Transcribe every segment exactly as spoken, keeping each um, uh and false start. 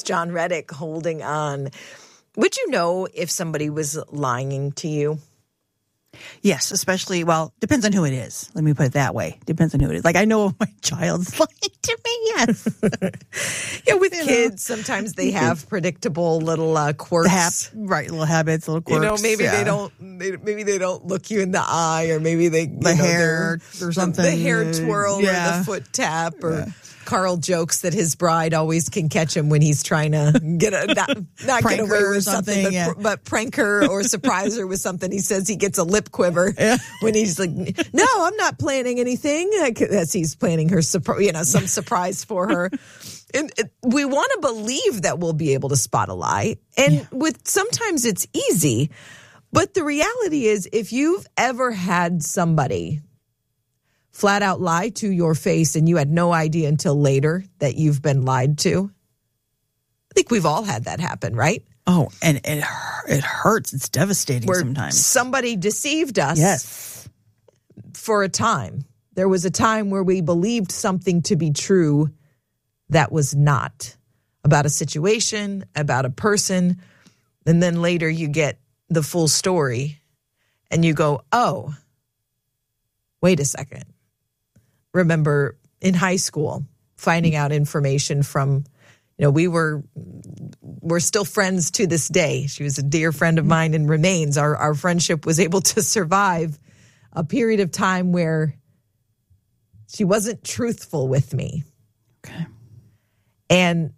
It's John Reddick holding on. Would you know if somebody was lying to you? Yes, especially, well, depends on who it is. Let me put it that way. Depends on who it is. Like, I know my child's lying to me, yes. Yeah, with you kids, know. sometimes they have predictable little uh, quirks. Hap- right, little habits, little quirks. You know, maybe yeah. they don't they, maybe they don't look you in the eye, or maybe they you The know, hair or something. The hair twirl yeah. or the foot tap or... Yeah. Carl jokes that his bride always can catch him when he's trying to get a not, not get away with something, something but, yeah. but prank her or surprise her with something. He says he gets a lip quiver yeah. when he's like, "No, I'm not planning anything." As he's planning her, you know, some surprise for her. And we want to believe that we'll be able to spot a lie, and yeah. with sometimes it's easy, but the reality is, if you've ever had somebody flat out lie to your face and you had no idea until later that you've been lied to. I think we've all had that happen, right? Oh, and it it hurts. It's devastating Where sometimes. Somebody deceived us yes. for a time. There was a time where we believed something to be true that was not, about a situation, about a person, and then later you get the full story and you go, oh, wait a second. Remember in high school, finding out information from, you know, we were, we're still friends to this day. She was a dear friend of mine and remains. Our, our friendship was able to survive a period of time where she wasn't truthful with me. Okay. And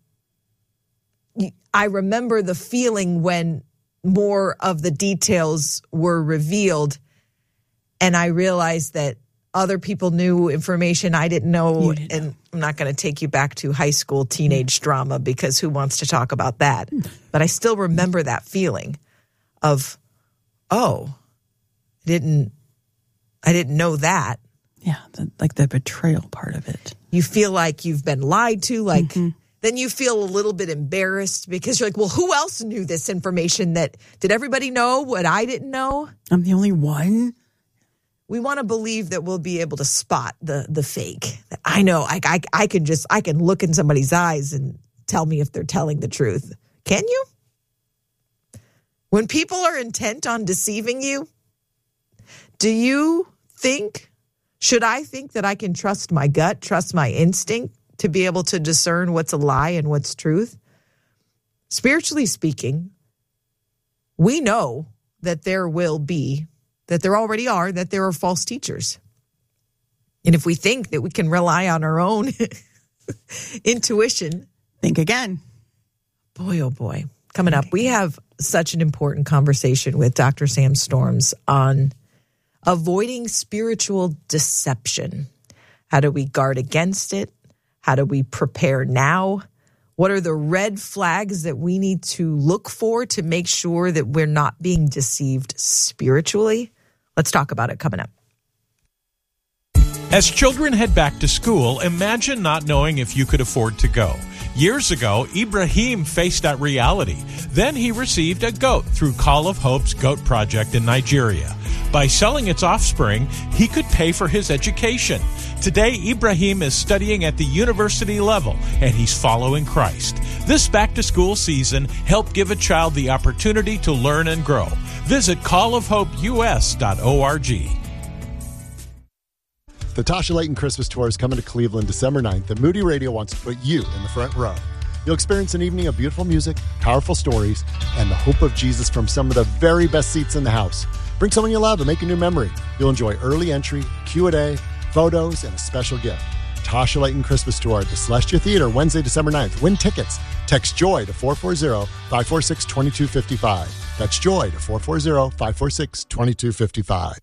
I remember the feeling when more of the details were revealed and I realized that other people knew information I didn't know, didn't and know. I'm not going to take you back to high school teenage drama because who wants to talk about that? But I still remember that feeling of, oh, I didn't, I didn't know that. Yeah, the, like the betrayal part of it. You feel like you've been lied to, like mm-hmm. then you feel a little bit embarrassed because you're like, well, who else knew this information? That did everybody know what I didn't know? I'm the only one. We want to believe that we'll be able to spot the the fake. I know I, I, I can just, I can look in somebody's eyes and tell me if they're telling the truth. Can you? When people are intent on deceiving you, do you think, should I think that I can trust my gut, trust my instinct to be able to discern what's a lie and what's truth? Spiritually speaking, we know that there will be that there already are, that there are false teachers. And if we think that we can rely on our own intuition. Think again. Boy, oh boy. Coming up, we have such an important conversation with Doctor Sam Storms on avoiding spiritual deception. How do we guard against it? How do we prepare now? What are the red flags that we need to look for to make sure that we're not being deceived spiritually? Let's talk about it coming up. As children head back to school, imagine not knowing if you could afford to go. Years ago, Ibrahim faced that reality. Then he received a goat through Call of Hope's Goat Project in Nigeria. By selling its offspring, he could pay for his education. Today, Ibrahim is studying at the university level, and he's following Christ. This back-to-school season, help give a child the opportunity to learn and grow. Visit call of hope u s dot org. The Tasha Layton Christmas Tour is coming to Cleveland December ninth, and Moody Radio wants to put you in the front row. You'll experience an evening of beautiful music, powerful stories, and the hope of Jesus from some of the very best seats in the house. Bring someone you love and make a new memory. You'll enjoy early entry, Q and A, photos, and a special gift. Tasha Layton Christmas Tour at the Celestia Theater, Wednesday, December ninth. Win tickets. Text JOY to four four zero, five four six, two two five five. That's JOY to four four zero, five four six, two two five five.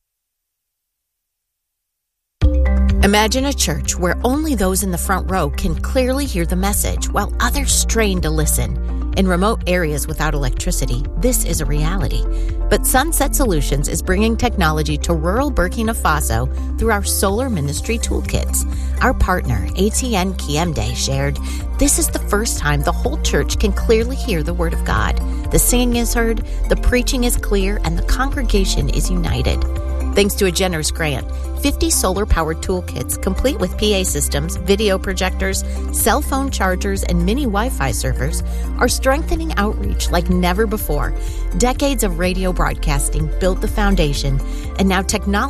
Imagine a church where only those in the front row can clearly hear the message while others strain to listen. In remote areas without electricity, this is a reality. But Sunset Solutions is bringing technology to rural Burkina Faso through our Solar Ministry Toolkits. Our partner, A T N Kiemde, shared, "This is the first time the whole church can clearly hear the Word of God. The singing is heard, the preaching is clear, and the congregation is united." Thanks to a generous grant, fifty solar-powered toolkits complete with P A systems, video projectors, cell phone chargers, and mini Wi-Fi servers are strengthening outreach like never before. Decades of radio broadcasting built the foundation, and now technology